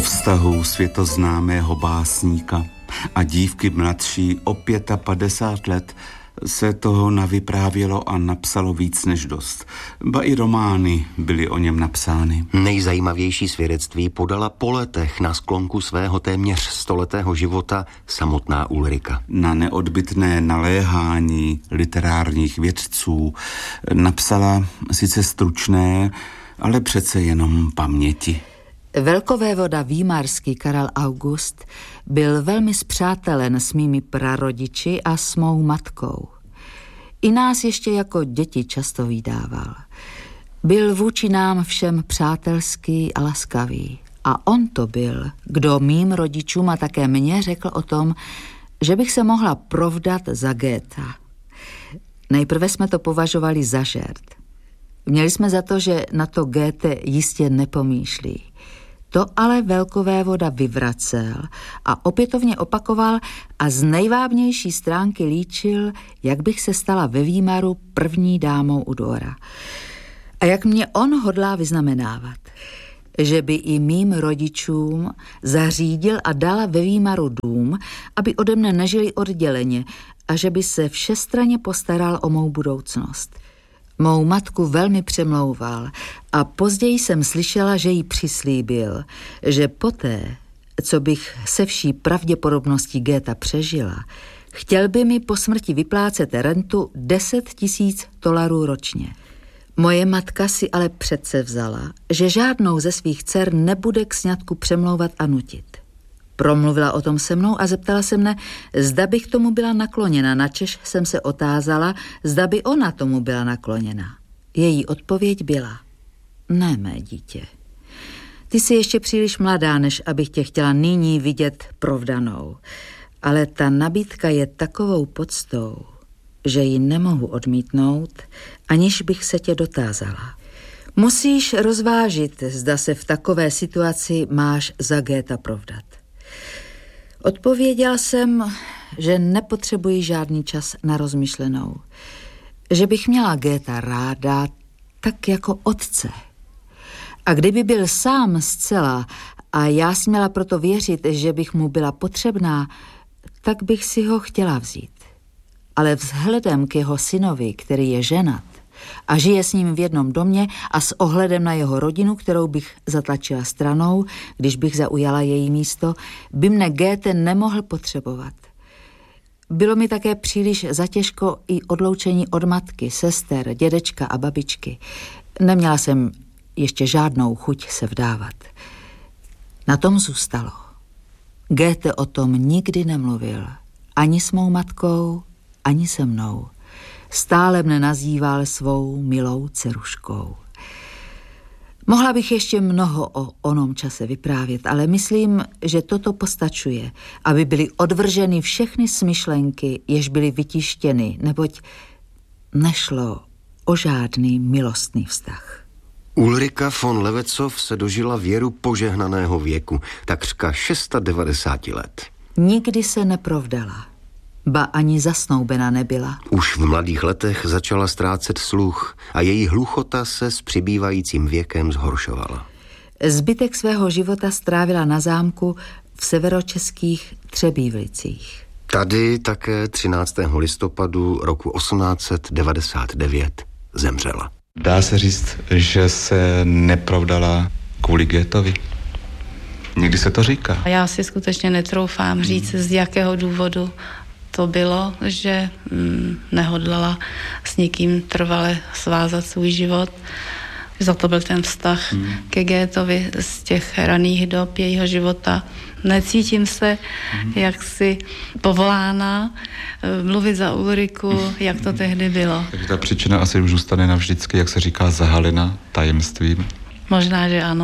vztahu světoznámého básníka a dívky mladší o 55 let se toho navyprávělo a napsalo víc než dost. Ba i romány byly o něm napsány. Nejzajímavější svědectví podala po letech na sklonku svého téměř 100letého života samotná Ulrika. Na neodbytné naléhání literárních vědců napsala sice stručné, ale přece jenom paměti. Velkovévoda výmarský Karel August byl velmi spřátelen s mými prarodiči a s mou matkou. I nás ještě jako děti často vydával. Byl vůči nám všem přátelský a laskavý. A on to byl, kdo mým rodičům a také mně řekl o tom, že bych se mohla provdat za Goetha. Nejprve jsme to považovali za žert. Měli jsme za to, že na to Goethe jistě nepomýšlí. To ale velkovévoda vyvracel a opětovně opakoval a z nejvábnější stránky líčil, jak bych se stala ve Výmaru první dámou u dvora. A jak mě on hodlá vyznamenávat, že by i mým rodičům zařídil a dala ve Výmaru dům, aby ode mne nežili odděleně a že by se všestranně postaral o mou budoucnost. Mou matku velmi přemlouval a později jsem slyšela, že jí přislíbil, že poté, co bych se vší pravděpodobností Goetha přežila, chtěl by mi po smrti vyplácet rentu $10,000 ročně. Moje matka si ale předsevzala, že žádnou ze svých dcer nebude k sňatku přemlouvat a nutit. Promluvila o tom se mnou a zeptala se mne, zda bych tomu byla nakloněna, načež jsem se otázala, zda by ona tomu byla nakloněna. Její odpověď byla, ne, mé dítě. Ty jsi ještě příliš mladá, než abych tě chtěla nyní vidět provdanou. Ale ta nabídka je takovou poctou, že ji nemohu odmítnout, aniž bych se tě dotázala. Musíš rozvážit, zda se v takové situaci máš za Goetha provdat. Odpověděla jsem, že nepotřebuji žádný čas na rozmyšlenou, že bych měla Goetha ráda tak jako otce. A kdyby byl sám zcela a já směla proto věřit, že bych mu byla potřebná, tak bych si ho chtěla vzít. Ale vzhledem k jeho synovi, který je ženat a žije s ním v jednom domě a s ohledem na jeho rodinu, kterou bych zatlačila stranou, když bych zaujala její místo, by mne Goethe nemohl potřebovat. Bylo mi také příliš zatěžko i odloučení od matky, sester, dědečka a babičky. Neměla jsem ještě žádnou chuť se vdávat. Na tom zůstalo. Goethe o tom nikdy nemluvil. Ani s mou matkou, ani se mnou. Stále mne nazýval svou milou dceruškou. Mohla bych ještě mnoho o onom čase vyprávět, ale myslím, že toto postačuje, aby byly odvrženy všechny smyšlenky, jež byly vytištěny, neboť nešlo o žádný milostný vztah. Ulrika von Levetzow se dožila věru požehnaného věku, takřka 96 let. Nikdy se neprovdala, ba ani zasnoubena nebyla. Už v mladých letech začala ztrácet sluch a její hluchota se s přibývajícím věkem zhoršovala. Zbytek svého života strávila na zámku v severočeských Třebívlicích. Tady také 13. listopadu roku 1899 zemřela. Dá se říct, že se neprovdala kvůli Goethovi? Někdy se to říká. Já si skutečně netroufám říct, z jakého důvodu to bylo, že nehodlala s nikým trvale svázat svůj život. Za to byl ten vztah ke Goethovi z těch raných dob jejího života. Necítím se jaksi povolána mluvit za Ulriku, jak to tehdy bylo. Takže ta příčina asi už zůstane navždycky, jak se říká, zahalena tajemstvím. Možná, že ano.